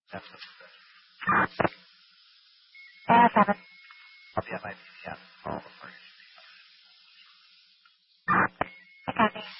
That's what's good. 7. I'll be at my PCS. All the mortgage. I got me.